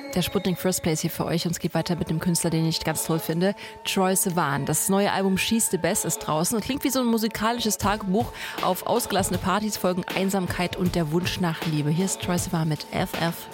Der Sputnik First Place hier für euch und es geht weiter mit dem Künstler, den ich ganz toll finde, Troye Sivan. Das neue Album She's the Best ist draußen und klingt wie so ein musikalisches Tagebuch. Auf ausgelassene Partys folgen Einsamkeit und der Wunsch nach Liebe. Hier ist Troye Sivan mit FF.